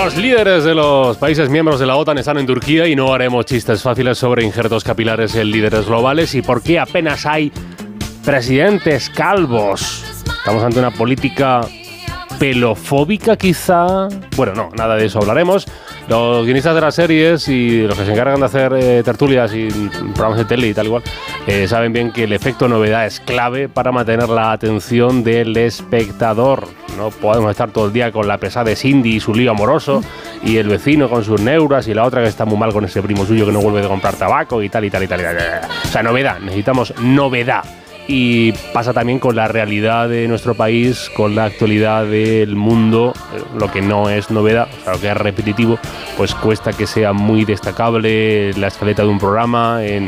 Los líderes de los países miembros de la OTAN están en Turquía y no haremos chistes fáciles sobre injertos capilares en líderes globales y por qué apenas hay presidentes calvos. Estamos ante una política pelofóbica, quizá. Bueno, no, nada de eso hablaremos. Los guionistas de las series y los que se encargan de hacer tertulias y programas de tele y tal igual, saben bien que el efecto novedad es clave para mantener la atención del espectador. No podemos estar todo el día con la pesada de Cindy y su lío amoroso, y el vecino con sus neuras, y la otra que está muy mal con ese primo suyo que no vuelve de comprar tabaco y tal y tal y tal. O sea, novedad, necesitamos novedad. Y pasa también con la realidad de nuestro país, con la actualidad del mundo. Lo que no es novedad, o sea, lo que es repetitivo, pues cuesta que sea muy destacable la escaleta de un programa, en